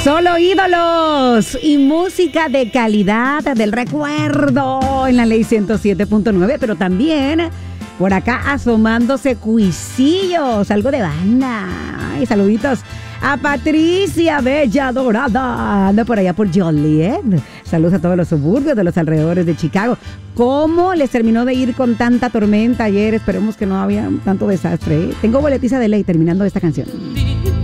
Solo ídolos y música de calidad del recuerdo en la Ley 107.9, pero también por acá asomándose cuisillos, algo de banda. Ay, saluditos a Patricia Bella Dorada, anda por allá por Joliet. Saludos a todos los suburbios de los alrededores de Chicago. ¿Cómo les terminó de ir con tanta tormenta ayer? Esperemos que no había tanto desastre, ¿eh? Tengo boletiza de ley terminando esta canción.